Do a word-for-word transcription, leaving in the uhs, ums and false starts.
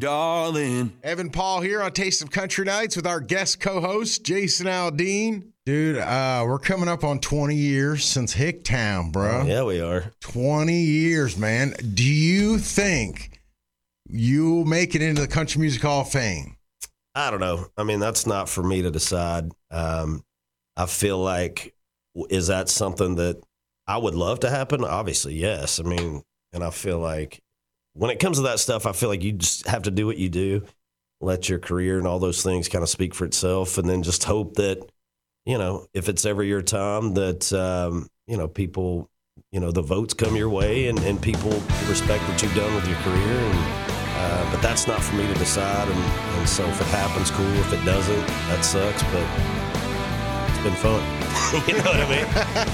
darling. Evan Paul here on Taste of Country Nights with our guest co-host, Jason Aldean. Dude, uh, we're coming up on twenty years since Hicktown, bro. Oh, yeah, we are. twenty years, man. Do you think you'll make it into the Country Music Hall of Fame? I don't know. I mean, that's not for me to decide. Um, I feel like, is that something that I would love to happen? Obviously, yes. I mean, and I feel like when it comes to that stuff, I feel like you just have to do what you do, let your career and all those things kind of speak for itself, and then just hope that, you know, if it's ever your time, that, um, you know, people, you know, the votes come your way and, and people respect what you've done with your career. And, uh, but that's not for me to decide. And, and so if it happens, cool. If it doesn't, that sucks. But it's been fun. You know what I mean?